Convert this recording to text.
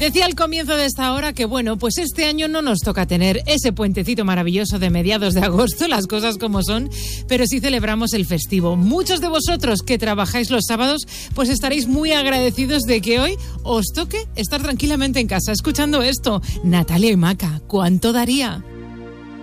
Decía al comienzo de esta hora que bueno, pues este año no nos toca tener ese puentecito maravilloso de mediados de agosto, las cosas como son, pero sí celebramos el festivo. Muchos de vosotros que trabajáis los sábados, pues estaréis muy agradecidos de que hoy os toque estar tranquilamente en casa escuchando esto. Natalia y Maca, ¿cuánto daría?